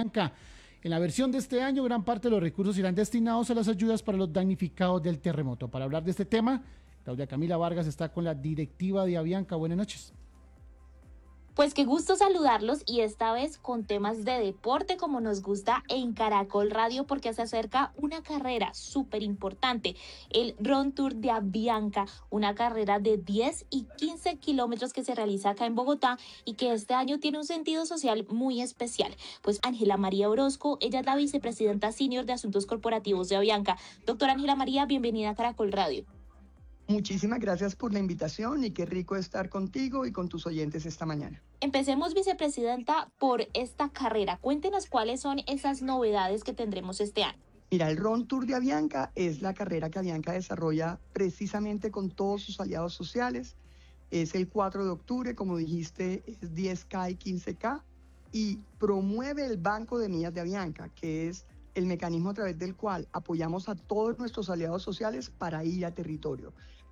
Avianca. En la versión de este año, gran parte de los recursos irán destinados a las ayudas para los damnificados del terremoto. Para hablar de este tema, Claudia Camila Vargas está con la directiva de Avianca. Buenas noches. Pues qué gusto saludarlos y esta vez con temas de deporte como nos gusta en Caracol Radio porque se acerca una carrera súper importante, el Run Tour de Avianca, una carrera de 10 y 15 kilómetros que se realiza acá en Bogotá y que este año tiene un sentido social muy especial. Pues Ángela María Orozco, ella es la vicepresidenta senior de Asuntos Corporativos de Avianca. Doctora Ángela María, bienvenida a Caracol Radio. Muchísimas gracias por la invitación y qué rico estar contigo y con tus oyentes esta mañana. Empecemos, vicepresidenta, por esta carrera. Cuéntenos cuáles son esas novedades que tendremos este año. Mira, el Run Tour de Avianca es la carrera que Avianca desarrolla precisamente con todos sus aliados sociales. Es el 4 de octubre, como dijiste, es 10K y 15K y promueve el Banco de Millas de Avianca, que es el mecanismo a través del cual apoyamos a todos nuestros aliados sociales para ir a territorio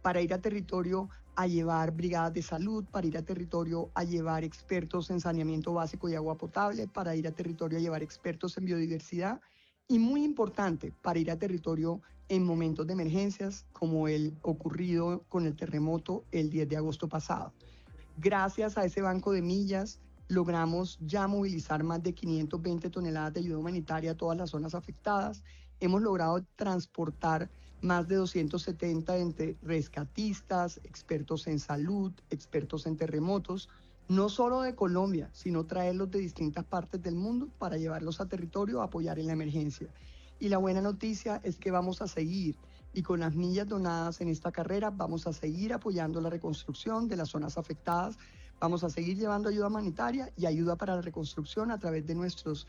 a llevar brigadas de salud, para ir a territorio a llevar expertos en saneamiento básico y agua potable, para ir a territorio a llevar expertos en biodiversidad y muy importante, para ir a territorio en momentos de emergencias como el ocurrido con el terremoto el 10 de agosto pasado. Gracias a ese banco de millas, logramos ya movilizar más de 520 toneladas de ayuda humanitaria a todas las zonas afectadas. Hemos logrado transportar más de 270 entre rescatistas, expertos en salud, expertos en terremotos, no solo de Colombia, sino traerlos de distintas partes del mundo para llevarlos a territorio a apoyar en la emergencia. Y la buena noticia es que vamos a seguir y con las millas donadas en esta carrera vamos a seguir apoyando la reconstrucción de las zonas afectadas. Vamos a seguir llevando ayuda humanitaria y ayuda para la reconstrucción a través de nuestros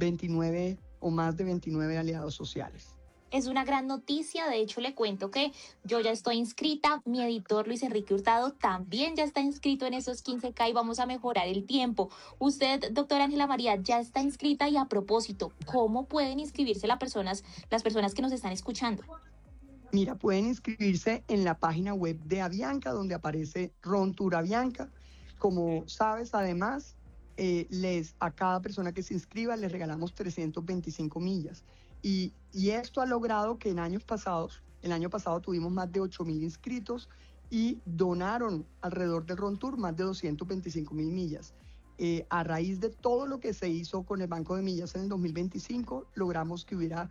29 o más de 29 aliados sociales. Es una gran noticia, de hecho le cuento que yo ya estoy inscrita, mi editor Luis Enrique Hurtado también ya está inscrito en esos 15K y vamos a mejorar el tiempo. Usted, doctora Ángela María, ya está inscrita y a propósito, ¿cómo pueden inscribirse las personas que nos están escuchando? Mira, pueden inscribirse en la página web de Avianca donde aparece Run Tour Avianca. Como sabes, además, a cada persona que se inscriba les regalamos 325 millas. Y esto ha logrado que el año pasado tuvimos más de 8.000 inscritos y donaron alrededor del Run Tour más de 225.000 millas. A raíz de todo lo que se hizo con el Banco de Millas en el 2025, logramos que hubiera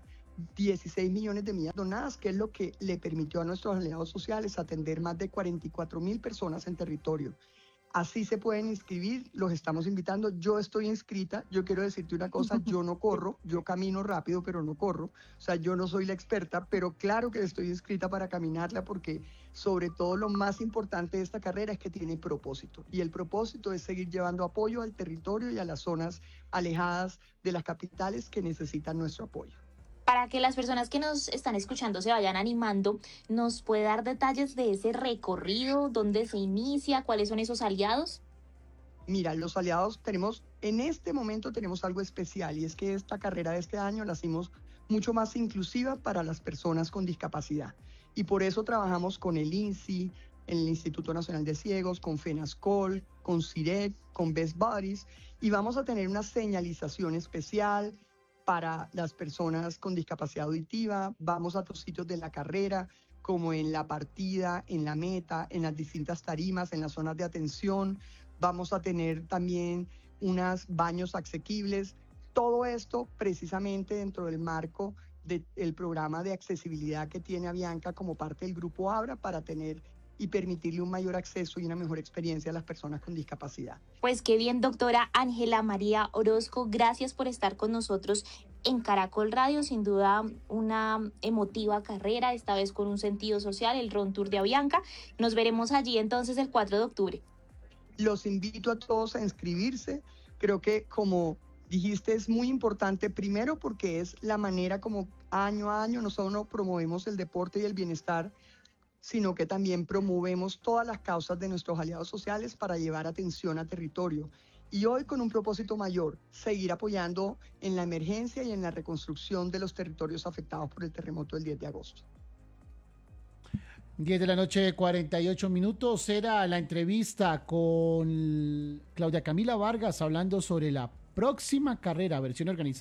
16 millones de millas donadas, que es lo que le permitió a nuestros aliados sociales atender más de 44.000 personas en territorio. Así se pueden inscribir, los estamos invitando. Yo estoy inscrita, yo quiero decirte una cosa, yo no corro, yo camino rápido, pero no corro. O sea, yo no soy la experta, pero claro que estoy inscrita para caminarla porque sobre todo lo más importante de esta carrera es que tiene propósito. Y el propósito es seguir llevando apoyo al territorio y a las zonas alejadas de las capitales que necesitan nuestro apoyo. Para que las personas que nos están escuchando se vayan animando, ¿nos puede dar detalles de ese recorrido? ¿Dónde se inicia? ¿Cuáles son esos aliados? Mira, los aliados en este momento tenemos algo especial y es que esta carrera de este año la hicimos mucho más inclusiva para las personas con discapacidad. Y por eso trabajamos con el INSI, el Instituto Nacional de Ciegos, con FENASCOL, con CIREC, con Best Buddies y vamos a tener una señalización especial para las personas con discapacidad auditiva. Vamos a otros sitios de la carrera, como en la partida, en la meta, en las distintas tarimas, en las zonas de atención. Vamos a tener también unos baños asequibles. Todo esto precisamente dentro del marco del programa de accesibilidad que tiene Avianca como parte del Grupo Abra para tener y permitirle un mayor acceso y una mejor experiencia a las personas con discapacidad. Pues qué bien, doctora Ángela María Orozco, gracias por estar con nosotros en Caracol Radio, sin duda una emotiva carrera, esta vez con un sentido social, el Run Tour de Avianca. Nos veremos allí entonces el 4 de octubre. Los invito a todos a inscribirse, creo que como dijiste es muy importante, primero porque es la manera como año a año no solo promovemos el deporte y el bienestar, sino que también promovemos todas las causas de nuestros aliados sociales para llevar atención a territorio. Y hoy con un propósito mayor, seguir apoyando en la emergencia y en la reconstrucción de los territorios afectados por el terremoto del 10 de agosto. 10 de la noche, 48 minutos. Era la entrevista con Claudia Camila Vargas hablando sobre la próxima carrera, versión organizada.